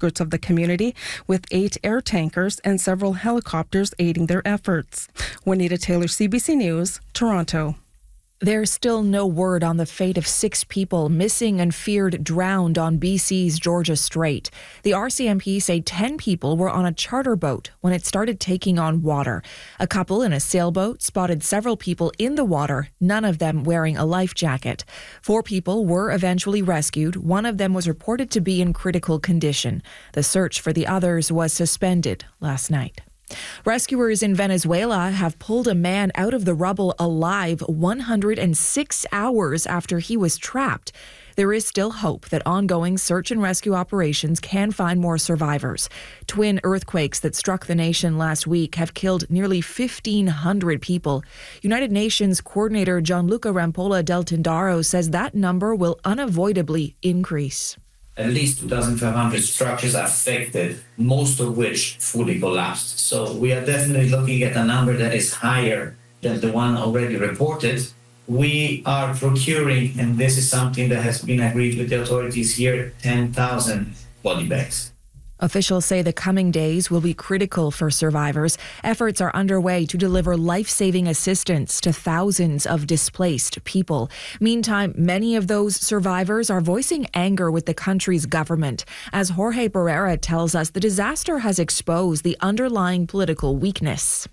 outskirts of the community, with 8 air tankers and several helicopters aiding their efforts. Juanita Taylor, CBC News, Toronto. There's still no word on the fate of 6 people missing and feared drowned on BC's Georgia Strait. The RCMP say 10 people were on a charter boat when it started taking on water. A couple in a sailboat spotted several people in the water, none of them wearing a life jacket. 4 people were eventually rescued. One of them was reported to be in critical condition. The search for the others was suspended last night. Rescuers in Venezuela have pulled a man out of the rubble alive 106 hours after he was trapped. There is still hope that ongoing search and rescue operations can find more survivors. Twin earthquakes that struck the nation last week have killed nearly 1,500 people. United Nations Coordinator Gianluca Rampolla del Tindaro says that number will unavoidably increase. At least 2,500 structures affected, most of which fully collapsed. So we are definitely looking at a number that is higher than the one already reported. We are procuring, and this is something that has been agreed with the authorities here, 10,000 body bags. Officials say the coming days will be critical for survivors. Efforts are underway to deliver life-saving assistance to thousands of displaced people. Meantime, many of those survivors are voicing anger with the country's government. As Jorge Barrera tells us, the disaster has exposed the underlying political weakness.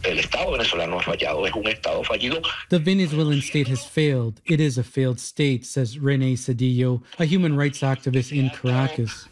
The Venezuelan state has failed. It is a failed state, says René Cedillo, a human rights activist in Caracas.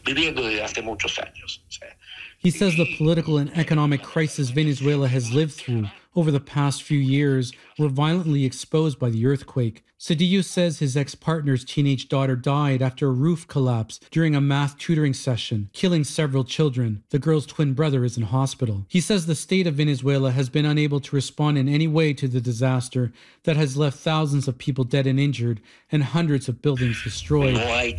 He says the political and economic crisis Venezuela has lived through over the past few years were violently exposed by the earthquake. Cedillo says his ex-partner's teenage daughter died after a roof collapsed during a math tutoring session, killing several children. The girl's twin brother is in hospital. He says the state of Venezuela has been unable to respond in any way to the disaster that has left thousands of people dead and injured and hundreds of buildings destroyed.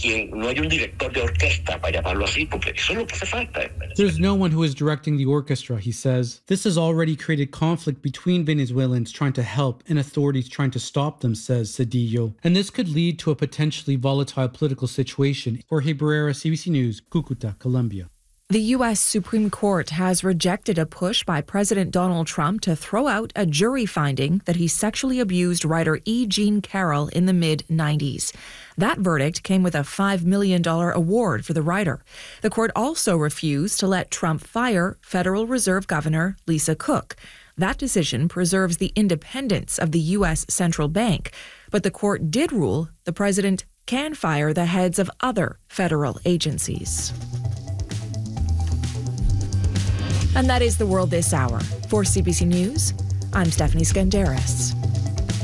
There's no one who is directing the orchestra, he says. This has already created conflict between Venezuelans trying to help and authorities trying to stop them, says Cedillo. And this could lead to a potentially volatile political situation. Jorge Barrera, CBC News, Cucuta, Colombia. The U.S. Supreme Court has rejected a push by President Donald Trump to throw out a jury finding that he sexually abused writer E. Jean Carroll in the mid-90s. That verdict came with a $5 million award for the writer. The court also refused to let Trump fire Federal Reserve Governor Lisa Cook. That decision preserves the independence of the U.S. central bank, but the court did rule the president can fire the heads of other federal agencies. And that is the world this hour. For CBC News, I'm Stephanie Skandaris.